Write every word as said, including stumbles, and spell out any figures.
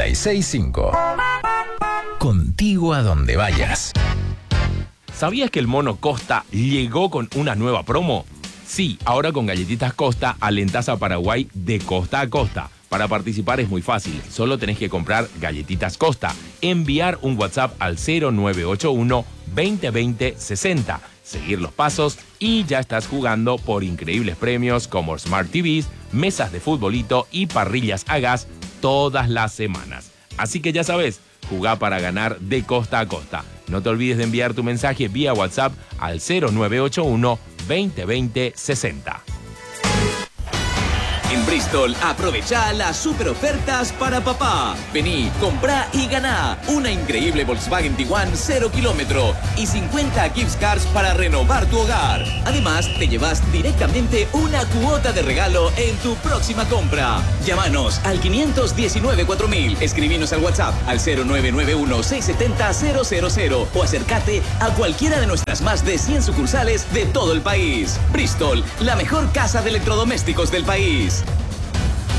y seis cinco. Contigo a donde vayas. ¿Sabías que el Mono Costa llegó con una nueva promo? Sí, ahora con Galletitas Costa alentás a Paraguay de costa a costa. Para participar es muy fácil, solo tenés que comprar Galletitas Costa, enviar un WhatsApp al cero nueve ocho uno, veinte veinte, sesenta, seguir los pasos y ya estás jugando por increíbles premios como Smart T Vs, mesas de futbolito y parrillas a gas todas las semanas. Así que ya sabes, jugá para ganar de costa a costa. No te olvides de enviar tu mensaje vía WhatsApp al cero nueve ocho uno, veinte veinte, sesenta. En Bristol, aprovecha las super ofertas para papá. Vení, comprá y ganá una increíble Volkswagen Tiguan cero kilómetro y cincuenta gift cards para renovar tu hogar. Además, te llevas directamente una cuota de regalo en tu próxima compra. Llámanos al quinientos diecinueve cuatro mil, escribinos al WhatsApp al cero nueve nueve uno, seis siete cero, cero cero cero o acércate a cualquiera de nuestras más de cien sucursales de todo el país. Bristol, la mejor casa de electrodomésticos del país.